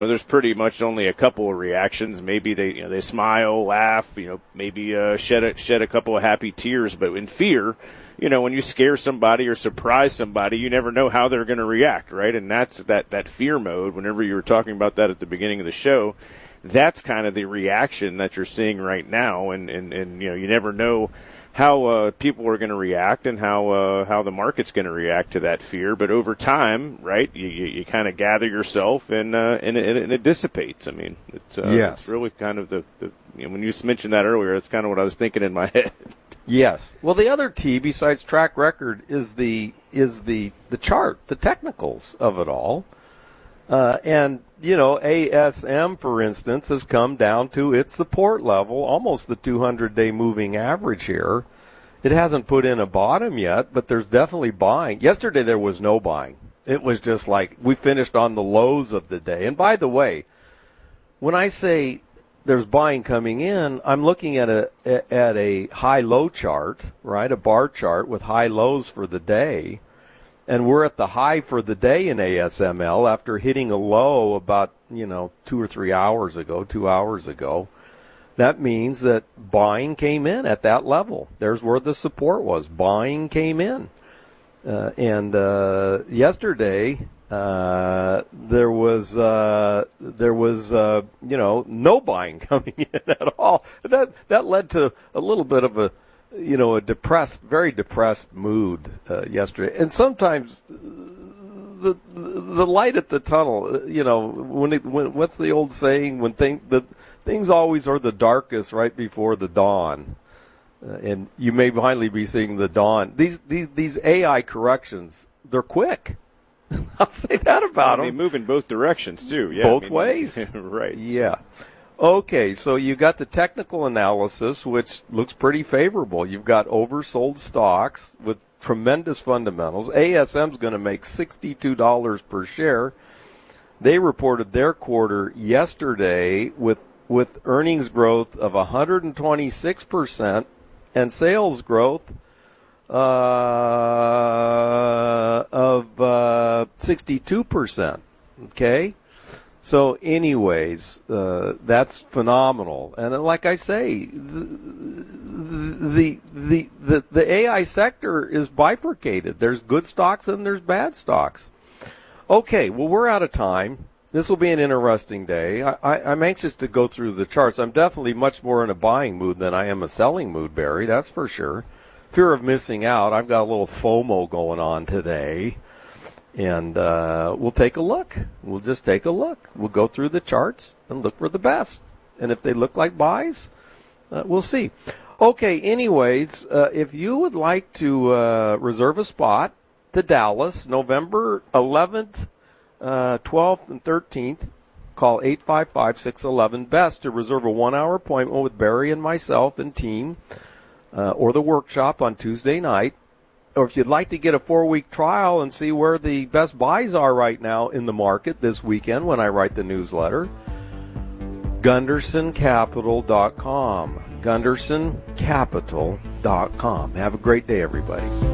there's pretty much only a couple of reactions. Maybe they smile, laugh, maybe shed a couple of happy tears. But in fear, when you scare somebody or surprise somebody, you never know how they're going to react, right? And that's that fear mode. Whenever you were talking about that at the beginning of the show, that's kind of the reaction that you're seeing right now. And you never know how people are going to react and how the market's going to react to that fear. But over time, right, you kind of gather yourself and it dissipates. I mean, it's really kind of the when you mentioned that earlier, that's kind of what I was thinking in my head. Yes. Well, the other T besides track record is the chart, the technicals of it all. And ASM, for instance, has come down to its support level, almost the 200-day moving average here. It hasn't put in a bottom yet, but there's definitely buying. Yesterday there was no buying. It was just like we finished on the lows of the day. And by the way, when I say there's buying coming in, I'm looking at a high-low chart, right, a bar chart with high lows for the day. And we're at the high for the day in ASML after hitting a low about, 2 or 3 hours ago, 2 hours ago. That means that buying came in at that level. There's where the support was. Buying came in. And yesterday, there was no buying coming in at all. That led to a little bit of a very depressed mood yesterday. And sometimes the light at the tunnel, when what's the old saying? When things always are the darkest right before the dawn. And you may finally be seeing the dawn. These AI corrections, they're quick. I'll say that about them. They move in both directions too. Yeah, both ways. Right. Yeah. Okay, so you got the technical analysis, which looks pretty favorable. You've got oversold stocks with tremendous fundamentals. ASM's going to make $62 per share. They reported their quarter yesterday with earnings growth of 126% and sales growth of 62%. Okay? So anyways, that's phenomenal. And like I say, the AI sector is bifurcated. There's good stocks and there's bad stocks. Okay, well, we're out of time. This will be an interesting day. I'm anxious to go through the charts. I'm definitely much more in a buying mood than I am a selling mood, Barry. That's for sure. Fear of missing out. I've got a little FOMO going on today. And we'll take a look. We'll just take a look. We'll go through the charts and look for the best. And if they look like buys, we'll see. Okay, anyways, if you would like to reserve a spot to Dallas, November 11th, 12th, and 13th, call 855-611-BEST to reserve a 1-hour appointment with Barry and myself and team, or the workshop on Tuesday night. Or if you'd like to get a 4-week trial and see where the best buys are right now in the market this weekend when I write the newsletter, GundersonCapital.com. GundersonCapital.com. Have a great day, everybody.